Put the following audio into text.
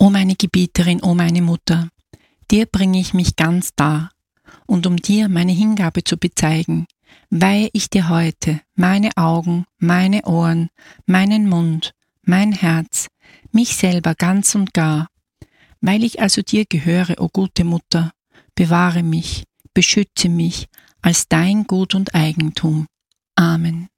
O meine Gebieterin, o meine Mutter, dir bringe ich mich ganz dar, und um dir meine Hingabe zu bezeigen, weihe ich dir heute meine Augen, meine Ohren, meinen Mund, mein Herz, mich selber ganz und gar. Weil ich also dir gehöre, o gute Mutter, bewahre mich, beschütze mich als dein Gut und Eigentum. Amen.